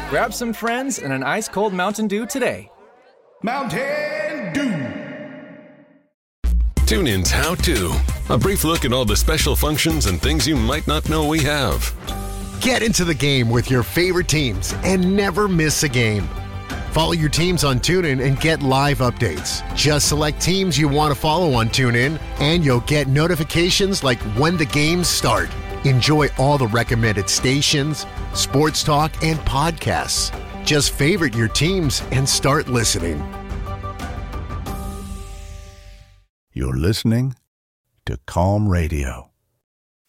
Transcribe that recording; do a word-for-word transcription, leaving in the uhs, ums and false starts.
Grab some friends and an ice-cold Mountain Dew today. Mountain Dew. TuneIn's How To. A brief look at all the special functions and things you might not know we have. Get into the game with your favorite teams and never miss a game. Follow your teams on TuneIn and get live updates. Just select teams you want to follow on TuneIn, and you'll get notifications like when the games start. Enjoy all the recommended stations, sports talk, and podcasts. Just favorite your teams and start listening. You're listening to Calm Radio.